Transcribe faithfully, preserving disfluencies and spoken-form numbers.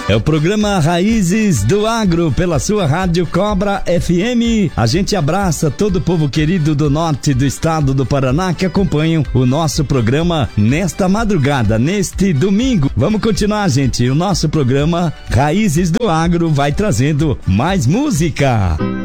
É o programa Raízes do Agro pela sua Rádio Cobra F M. A gente abraça todo o povo querido do norte do estado do Paraná que acompanham o nosso programa nesta madrugada, neste domingo. Vamos continuar, gente. O nosso programa Raízes do Agro vai trazendo mais música.